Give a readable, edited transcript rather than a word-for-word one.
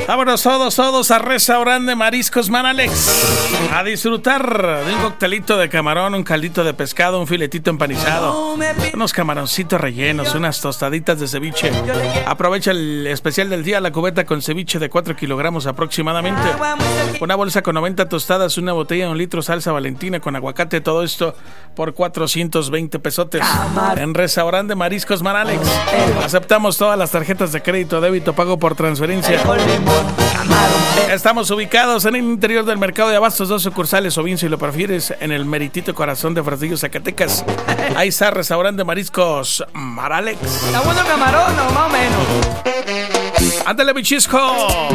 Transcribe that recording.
Vámonos todos a Restaurante Mariscos Maralex. A disfrutar de un coctelito de camarón, un caldito de pescado, un filetito empanizado, unos camaroncitos rellenos, unas tostaditas de ceviche. Aprovecha el especial del día, la cubeta con ceviche de 4 kilogramos aproximadamente. Una bolsa con 90 tostadas, una botella de 1 litro salsa Valentina con aguacate, todo esto por 420 pesotes. En Restaurante Mariscos Maralex. Aceptamos todas las tarjetas de crédito, débito, pago por transferencia. Estamos ubicados en el interior del mercado de abastos, 2 sucursales, o bien si lo prefieres en el meritito corazón de Fresnillo, Zacatecas. Ahí está Restaurante Mariscos Maralex. ¿Está bueno el camarón o más o menos? ¡Ándale, bichisco!